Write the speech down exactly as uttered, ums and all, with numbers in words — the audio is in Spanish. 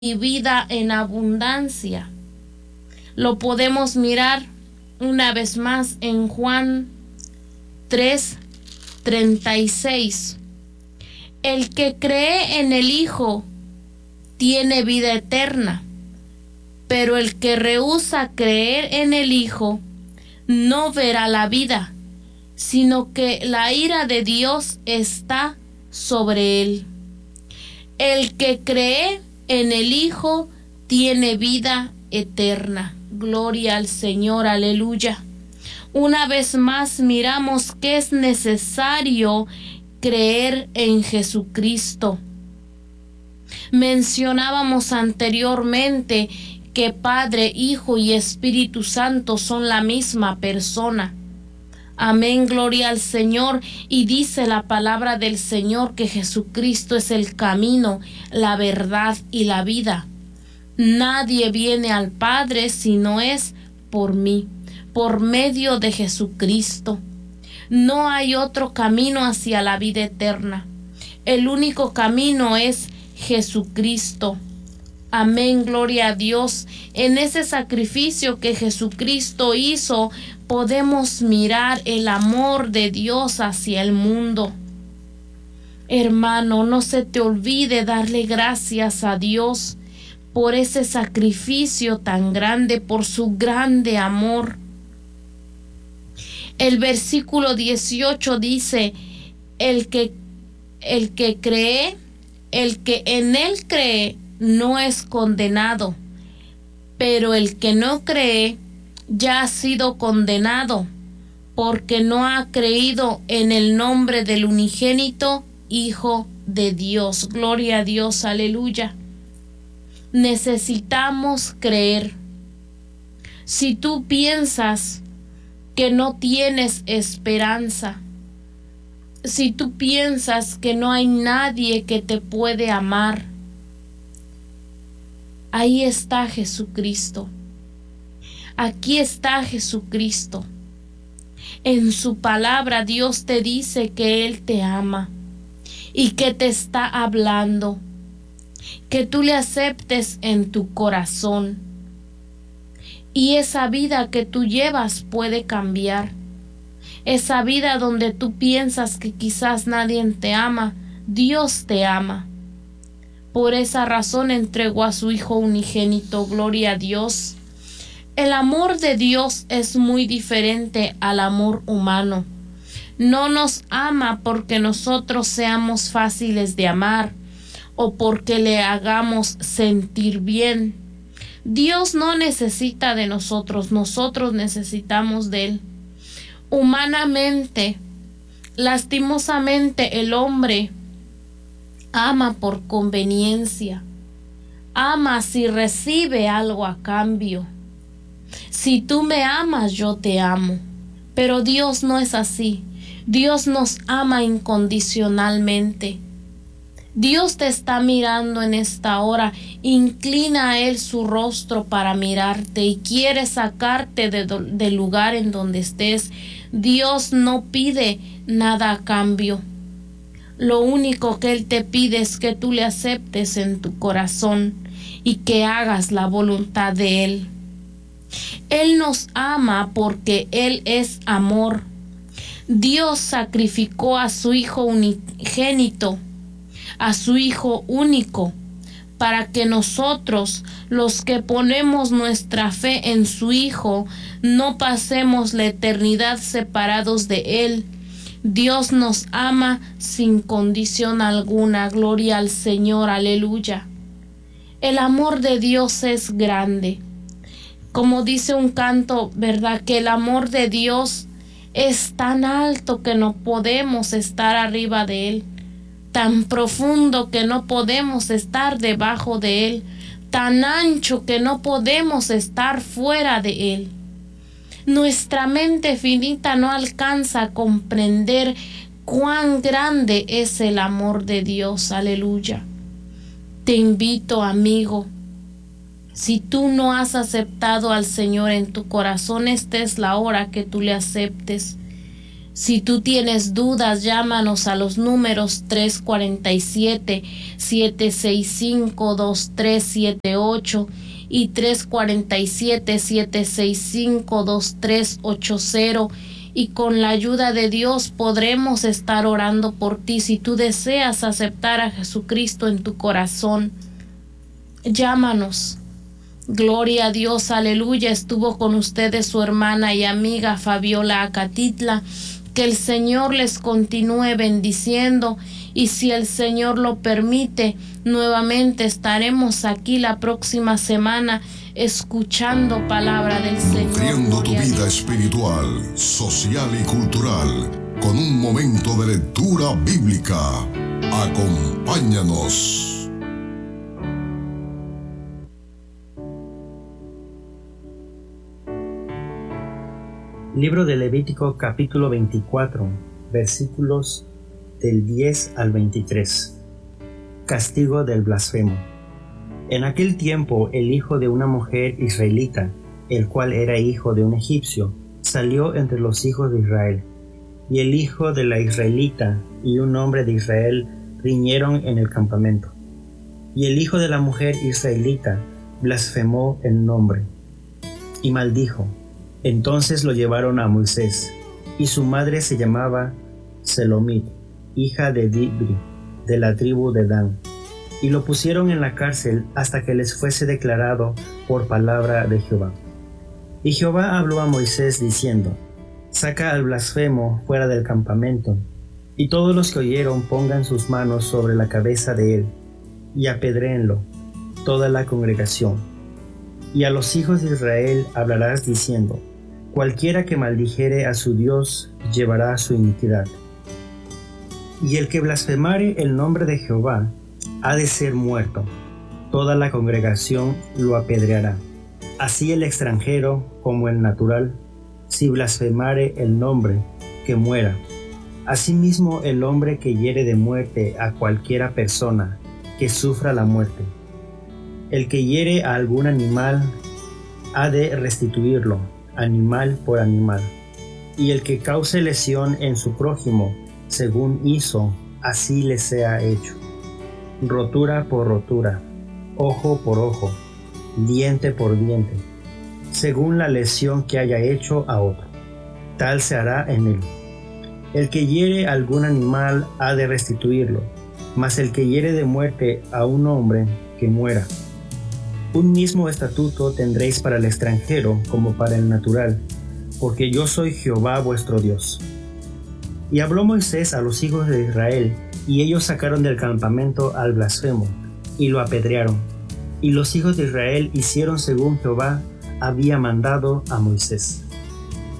y vida en abundancia. Lo podemos mirar una vez más en Juan tres, treinta y seis. El que cree en el Hijo tiene vida eterna, pero el que rehúsa creer en el Hijo no verá la vida, sino que la ira de Dios está sobre él. El que cree en el Hijo tiene vida eterna. Gloria al Señor, aleluya. Una vez más miramos que es necesario creer en Jesucristo. Mencionábamos anteriormente que Padre, Hijo y Espíritu Santo son la misma persona. Amén, gloria al Señor. Y dice la palabra del Señor que Jesucristo es el camino, la verdad y la vida. Nadie viene al Padre si no es por mí, por medio de Jesucristo. No hay otro camino hacia la vida eterna. El único camino es Jesucristo. Amén, gloria a Dios. En ese sacrificio que Jesucristo hizo, podemos mirar el amor de Dios hacia el mundo. Hermano, no se te olvide darle gracias a Dios por ese sacrificio tan grande, por su grande amor. El versículo dieciocho dice, el que, el que cree, el que en él cree, no es condenado, pero el que no cree ya ha sido condenado, porque no ha creído en el nombre del unigénito Hijo de Dios. Gloria a Dios, aleluya. Necesitamos creer. Si tú piensas que no tienes esperanza, si tú piensas que no hay nadie que te puede amar, ahí está Jesucristo. Aquí está Jesucristo. En su palabra Dios te dice que Él te ama y que te está hablando, que tú le aceptes en tu corazón. Y esa vida que tú llevas puede cambiar. Esa vida donde tú piensas que quizás nadie te ama, Dios te ama. Por esa razón entregó a su Hijo unigénito. Gloria a Dios. El amor de Dios es muy diferente al amor humano. No nos ama porque nosotros seamos fáciles de amar o porque le hagamos sentir bien. Dios no necesita de nosotros, nosotros necesitamos de Él. Humanamente, lastimosamente, el hombre ama por conveniencia. Ama si recibe algo a cambio. Si tú me amas, yo te amo. Pero Dios no es así. Dios nos ama incondicionalmente. Dios te está mirando en esta hora. Inclina a Él su rostro para mirarte y quiere sacarte de do- del lugar en donde estés. Dios no pide nada a cambio. Lo único que Él te pide es que tú le aceptes en tu corazón y que hagas la voluntad de Él. Él nos ama porque Él es amor. Dios sacrificó a su Hijo unigénito, a su Hijo único, para que nosotros, los que ponemos nuestra fe en su Hijo, no pasemos la eternidad separados de Él. Dios nos ama sin condición alguna. Gloria al Señor, aleluya. El amor de Dios es grande. Como dice un canto, ¿verdad? Que el amor de Dios es tan alto que no podemos estar arriba de Él, tan profundo que no podemos estar debajo de Él, tan ancho que no podemos estar fuera de Él. Nuestra mente finita no alcanza a comprender cuán grande es el amor de Dios. Aleluya. Te invito, amigo, si tú no has aceptado al Señor en tu corazón, esta es la hora que tú le aceptes. Si tú tienes dudas, llámanos a los números tres cuatro siete, siete seis cinco, dos tres siete ocho y tres cuatro siete, siete seis cinco, dos tres ocho cero, y con la ayuda de Dios podremos estar orando por ti si tú deseas aceptar a Jesucristo en tu corazón. Llámanos. Gloria a Dios, aleluya. Estuvo con ustedes su hermana y amiga Fabiola Acatitla. Que el Señor les continúe bendiciendo, y si el Señor lo permite, nuevamente estaremos aquí la próxima semana escuchando palabra del Señor. Nutriendo tu vida espiritual, social y cultural con un momento de lectura bíblica. Acompáñanos. Libro de Levítico, capítulo veinticuatro, versículos del diez al veintitrés. Castigo del blasfemo. En aquel tiempo el hijo de una mujer israelita, el cual era hijo de un egipcio, salió entre los hijos de Israel. Y el hijo de la israelita y un hombre de Israel riñeron en el campamento. Y el hijo de la mujer israelita blasfemó el nombre y maldijo. Entonces lo llevaron a Moisés, y su madre se llamaba Selomit, hija de Dibri, de la tribu de Dan, y lo pusieron en la cárcel hasta que les fuese declarado por palabra de Jehová. Y Jehová habló a Moisés diciendo: Saca al blasfemo fuera del campamento, y todos los que oyeron pongan sus manos sobre la cabeza de él, y apedréenlo, toda la congregación. Y a los hijos de Israel hablarás diciendo: Cualquiera que maldijere a su Dios llevará su iniquidad. Y el que blasfemare el nombre de Jehová ha de ser muerto. Toda la congregación lo apedreará. Así el extranjero como el natural, si blasfemare el nombre, que muera. Asimismo el hombre que hiere de muerte a cualquiera persona, que sufra la muerte. El que hiere a algún animal ha de restituirlo, animal por animal. Y el que cause lesión en su prójimo, según hizo, así le sea hecho. Rotura por rotura, ojo por ojo, diente por diente, según la lesión que haya hecho a otro, tal se hará en él. El que hiere a algún animal ha de restituirlo, mas el que hiere de muerte a un hombre, que muera. Un mismo estatuto tendréis para el extranjero como para el natural, porque yo soy Jehová vuestro Dios. Y habló Moisés a los hijos de Israel, y ellos sacaron del campamento al blasfemo, y lo apedrearon. Y los hijos de Israel hicieron según Jehová había mandado a Moisés.